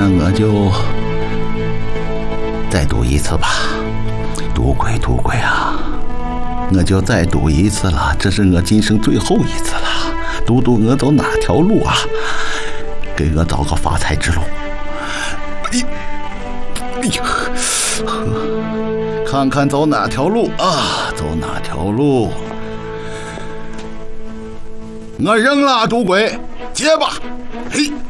那我就再赌一次吧。赌鬼啊，我就再赌一次了，这是我今生最后一次了。赌我走哪条路啊？给我找个发财之路。哎呀，看看走哪条路啊？走哪条路？我扔了，赌鬼，接吧！嘿。